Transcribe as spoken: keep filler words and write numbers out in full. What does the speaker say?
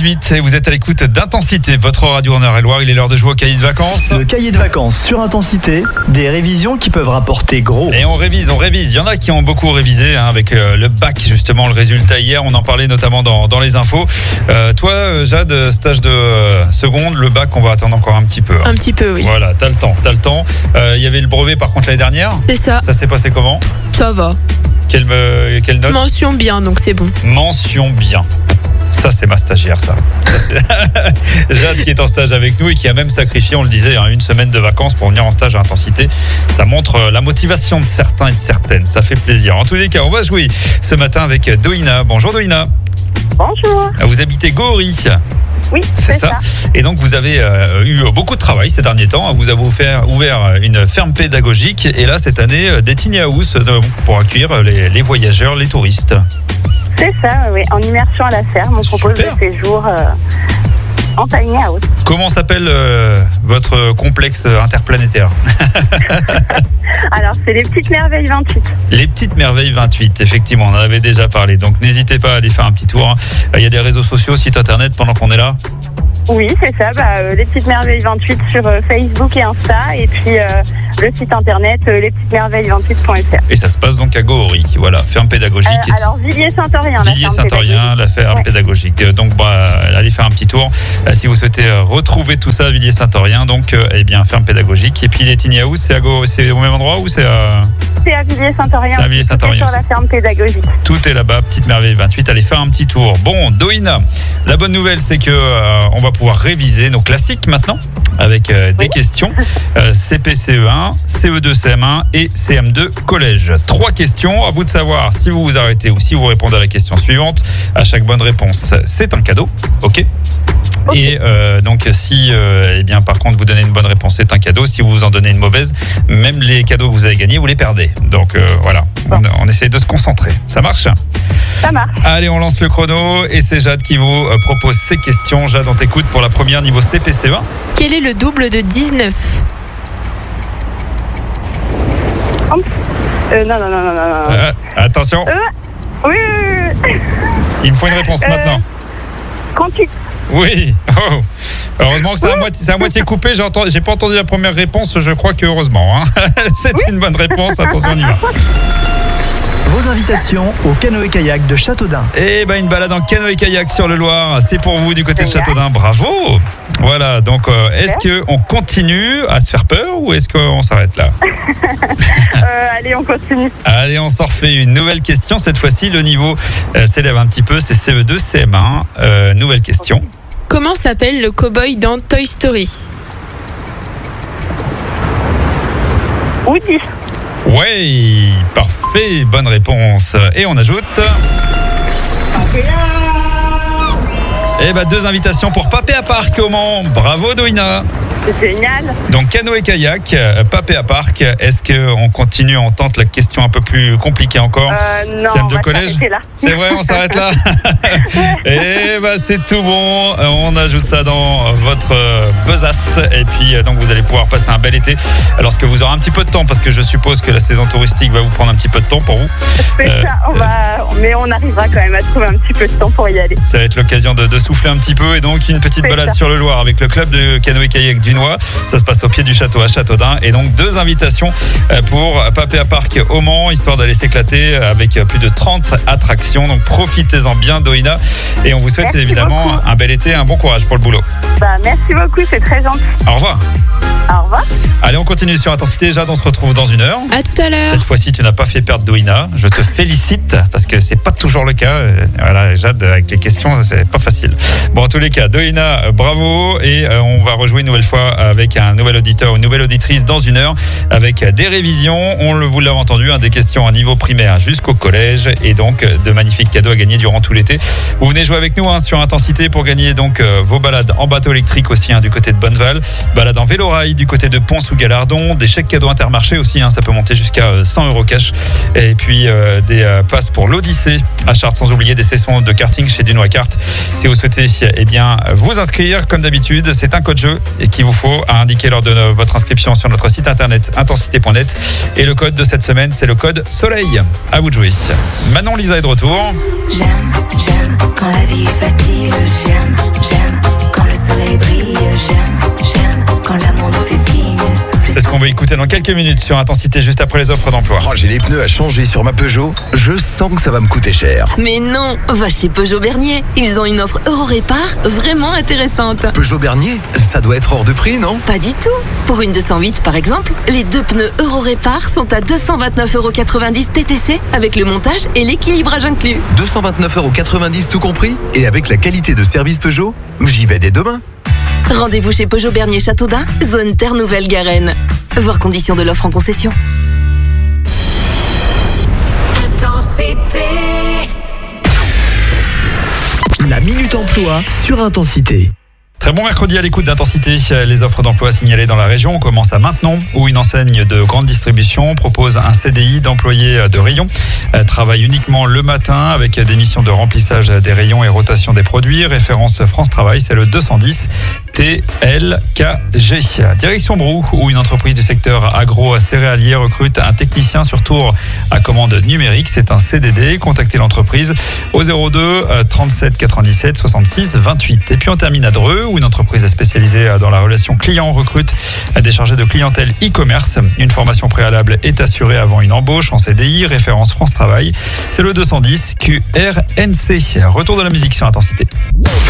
dix-huit et vous êtes à l'écoute d'Intensité, votre radio en Eure-et-Loire. Il est l'heure de jouer au cahier de vacances. Le cahier de vacances sur Intensité, des révisions qui peuvent rapporter gros. Et on révise, on révise. Il y en a qui ont beaucoup révisé hein, avec euh, le bac, justement, le résultat hier. On en parlait notamment dans, dans les infos. Euh, toi, Jade, stage de euh, seconde, le bac, on va attendre encore un petit peu. Hein. Un petit peu, oui. Voilà, t'as le temps, t'as le temps. Euh, Il y avait le brevet, par contre, l'année dernière. C'est ça. Ça s'est passé comment ? Ça va. Quelle, euh, quelle note ? Mention bien, donc c'est bon. Mention bien. Ça, c'est ma stagiaire, ça. ça c'est... Jade qui est en stage avec nous et qui a même sacrifié, on le disait, hein, une semaine de vacances pour venir en stage à Intensité. Ça montre la motivation de certains et de certaines. Ça fait plaisir. En tous les cas, on va jouer ce matin avec Doina. Bonjour Doina. Bonjour. Vous habitez Gohori. Oui, c'est, c'est ça. ça. Et donc, vous avez euh, eu beaucoup de travail ces derniers temps. Vous avez ouvert, ouvert une ferme pédagogique. Et là, cette année, des tiny house pour accueillir les, les voyageurs, les touristes. C'est ça, oui. En immersion à la ferme, on propose Super. des séjours euh, en tiny house. Comment s'appelle euh, votre complexe interplanétaire ? Alors, c'est les Petites Merveilles vingt-huit. Les Petites Merveilles vingt-huit, effectivement, on en avait déjà parlé. Donc, n'hésitez pas à aller faire un petit tour. Il y a des réseaux sociaux, site internet pendant qu'on est là ? Oui, c'est ça. Bah, euh, les Petites Merveilles vingt-huit sur euh, Facebook et Insta. Et puis, euh, le site internet, euh, les petites merveilles vingt-huit point f r. Et ça se passe donc à Gohori. Voilà, ferme pédagogique. Euh, alors, Villiers-Saint-Orient. Villiers-Saint-Orient, la ferme ouais. pédagogique. Donc, bah, allez faire un petit tour. Euh, si vous souhaitez euh, retrouver tout ça à Villiers-Saint-Orient, donc, euh, eh bien, ferme pédagogique. Et puis, les tiny house, c'est, à Go... c'est au même endroit ou c'est à... C'est à Villiers-Saint-Orient. C'est à Villiers-Saint-Orient. Sur la ferme pédagogique. Tout est là-bas, Petite Merveille vingt-huit. Allez faire un petit tour. Bon, Doina, la bonne nouvelle, c'est que euh, on va pouvoir réviser nos classiques maintenant avec euh, des oui. questions. Euh, C P C E un, C E deux C M un et C M deux collège. Trois questions. À vous de savoir si vous vous arrêtez ou si vous répondez à la question suivante. À chaque bonne réponse, c'est un cadeau. Ok. Okay. Et euh, donc si euh, eh bien par contre vous donnez une bonne réponse, c'est un cadeau. Si vous en donnez une mauvaise, même les cadeaux que vous avez gagnés, vous les perdez. Donc euh, voilà, bon. on, on essaie de se concentrer. Ça marche ? Ça marche. Allez, on lance le chrono et c'est Jade qui vous euh, propose ces questions. Jade, on t'écoute pour la première niveau C P C E un. Quel est le double de dix-neuf ? Oh. Euh, non, non, non, non, non. Euh, attention. Euh, oui, oui, oui. Il me faut une réponse euh, maintenant. trente-huit. Oui. Oh. Heureusement que c'est à moitié, c'est à moitié coupé. J'ai, entendu, j'ai pas entendu la première réponse. Je crois que heureusement. Hein. C'est oui. une bonne réponse. Attention, on y va. Vos invitations au canoë-kayak de Châteaudun. Eh ben une balade en canoë-kayak sur le Loir, c'est pour vous du côté de Châteaudun. Bravo. Voilà. Donc euh, est-ce que on continue à se faire peur ou est-ce qu'on s'arrête là ? euh, Allez, on continue. Allez, on s'en refait une nouvelle question. Cette fois-ci, le niveau euh, s'élève un petit peu. C'est C E deux C M un. Euh, nouvelle question. Comment s'appelle le cow-boy dans Toy Story ? Woody. Ouais, parfait, bonne réponse. Et on ajoute... Eh ben deux invitations pour Papé à Parc au Mans. Bravo Doina. C'est génial. Donc canoë-kayak, Papé à Parc. Est-ce qu'on continue, on tente la question un peu plus compliquée encore ? euh, Non, C M deux on va collège s'arrêter là. C'est vrai, on s'arrête là. Et ben c'est tout bon. On ajoute ça dans votre besace. Et puis donc vous allez pouvoir passer un bel été lorsque vous aurez un petit peu de temps, parce que je suppose que la saison touristique va vous prendre un petit peu de temps pour vous. C'est euh, ça, on va, mais on arrivera quand même à trouver un petit peu de temps pour y aller. Ça va être l'occasion de, de souffler un petit peu. Et donc une petite c'est balade ça. Sur le Loir avec le club de canoë-kayak du Noix. Ça se passe au pied du château à Châteaudun. Et donc deux invitations pour Papé à Parc au Mans, histoire d'aller s'éclater avec plus de trente attractions. Donc profitez-en bien Doina. Et on vous souhaite merci évidemment beaucoup. Un bel été, un bon courage pour le boulot. Bah, merci beaucoup, c'est très gentil. Au revoir. Au revoir. Allez, on continue sur Intensité. Jade, on se retrouve dans une heure. À tout à l'heure. Cette fois-ci, tu n'as pas fait perdre Doina. Je te félicite parce que c'est pas toujours le cas. Voilà, Jade, avec les questions, c'est pas facile. Bon, en tous les cas, Doina, bravo. Et euh, on va rejouer une nouvelle fois avec un nouvel auditeur ou une nouvelle auditrice dans une heure avec des révisions. On le, vous l'avez entendu, hein, des questions à niveau primaire jusqu'au collège et donc de magnifiques cadeaux à gagner durant tout l'été. Vous venez jouer avec nous hein, sur Intensité pour gagner donc euh, vos balades en bateau électrique aussi hein, du côté de Bonneval, balades en vélo-rail du côté de Pons ou Galardon, des chèques cadeaux Intermarché aussi, hein, ça peut monter jusqu'à cent euros cash et puis euh, des euh, passes pour l'Odyssée à Chartres, sans oublier des sessions de karting chez Dunois Kart. Si vous souhaitez eh bien, vous inscrire comme d'habitude, c'est un code jeu et qu'il vous faut à indiquer lors de votre inscription sur notre site internet intensité point net et le code de cette semaine c'est le code soleil. À vous de jouer. Manon Lisa est de retour. J'aime, j'aime quand la vie est facile, j'aime écouter dans quelques minutes sur Intensité, juste après les offres d'emploi. Oh, j'ai les pneus à changer sur ma Peugeot. Je sens que ça va me coûter cher. Mais non, va chez Peugeot Bernier. Ils ont une offre Euro Répar vraiment intéressante. Peugeot Bernier, ça doit être hors de prix, non? Pas du tout. Pour une deux cent huit, par exemple, les deux pneus Euro Répar sont à deux cent vingt-neuf euros quatre-vingt-dix T T C avec le montage et l'équilibrage inclus. deux cent vingt-neuf euros quatre-vingt-dix tout compris? Et avec la qualité de service Peugeot, j'y vais dès demain. Rendez-vous chez Peugeot Bernier Châteaudun, zone Terre Nouvelle Garenne. Voir conditions de l'offre en concession. Intensité. La Minute Emploi sur Intensité. Très bon mercredi à l'écoute d'Intensité. Les offres d'emploi signalées dans la région. On commence à Maintenon, où une enseigne de grande distribution propose un C D I d'employé de rayon. Elle travaille uniquement le matin avec des missions de remplissage des rayons et rotation des produits. Référence France Travail, c'est le deux cent dix T L K G. Direction Brou, où une entreprise du secteur agro-céréalier recrute un technicien sur tour à commande numérique. C'est un C D D. Contactez l'entreprise au zéro deux trente-sept quatre-vingt-dix-sept soixante-six vingt-huit. Et puis on termine à Dreux, où une entreprise spécialisée dans la relation client recrute des chargés de clientèle e-commerce. Une formation préalable est assurée avant une embauche en C D I. Référence France Travail, c'est le deux cent dix Q R N C. Retour de la musique sur Intensité.